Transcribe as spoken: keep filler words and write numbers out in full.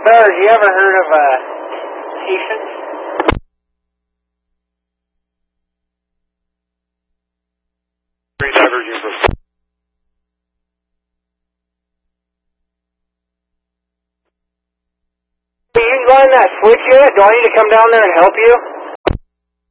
Sir, have you ever heard of uh, Haitians? Diverging from. Are you running that switch yet? Do I need to come down there and help you?